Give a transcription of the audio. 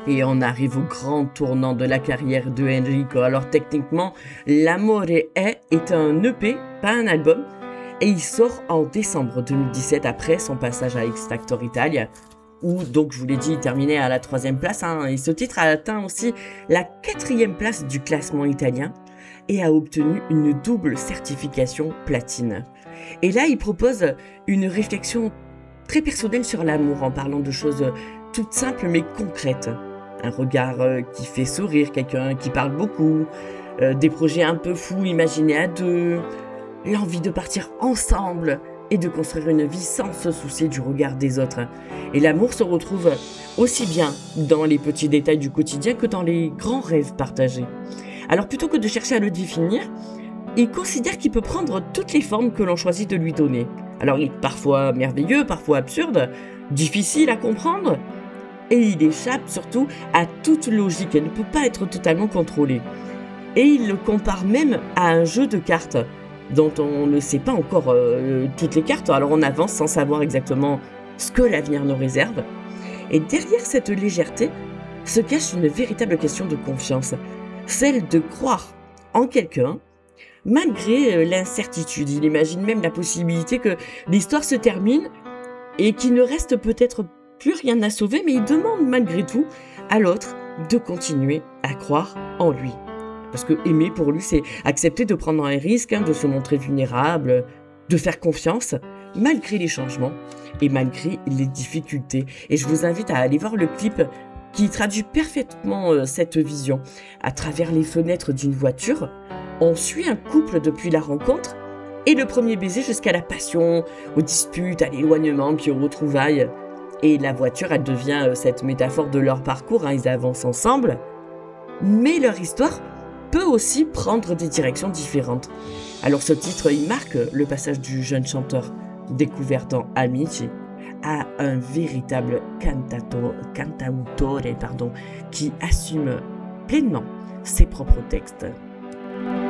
Et on arrive au grand tournant de la carrière de Enrico. Alors techniquement, L'Amore est un EP, pas un album, et il sort en décembre 2017 après son passage à X Factor Italia, où donc je vous l'ai dit, il terminait à la 3e place, et ce titre a atteint aussi la 4e place du classement italien et a obtenu une double certification platine. Et là, il propose une réflexion très personnelle sur l'amour en parlant de choses toutes simples mais concrètes. Un regard qui fait sourire, quelqu'un qui parle beaucoup, des projets un peu fous imaginés à deux, l'envie de partir ensemble et de construire une vie sans se soucier du regard des autres. Et l'amour se retrouve aussi bien dans les petits détails du quotidien que dans les grands rêves partagés. Alors plutôt que de chercher à le définir, il considère qu'il peut prendre toutes les formes que l'on choisit de lui donner. Alors il est parfois merveilleux, parfois absurde, difficile à comprendre, et il échappe surtout à toute logique, elle ne peut pas être totalement contrôlée. Et il le compare même à un jeu de cartes, dont on ne sait pas encore toutes les cartes, alors on avance sans savoir exactement ce que l'avenir nous réserve. Et derrière cette légèreté se cache une véritable question de confiance, celle de croire en quelqu'un, malgré l'incertitude. Il imagine même la possibilité que l'histoire se termine et qu'il ne reste peut-être plus rien à sauver, mais il demande malgré tout à l'autre de continuer à croire en lui. Parce que aimer pour lui, c'est accepter de prendre un risque, de se montrer vulnérable, de faire confiance, malgré les changements et malgré les difficultés. Et je vous invite à aller voir le clip qui traduit parfaitement cette vision. À travers les fenêtres d'une voiture, on suit un couple depuis la rencontre et le premier baiser jusqu'à la passion, aux disputes, à l'éloignement, puis aux retrouvailles. Et la voiture, elle devient cette métaphore de leur parcours, ils avancent ensemble, mais leur histoire peut aussi prendre des directions différentes. Alors ce titre, il marque le passage du jeune chanteur découvert dans Amici à un véritable cantautore qui assume pleinement ses propres textes.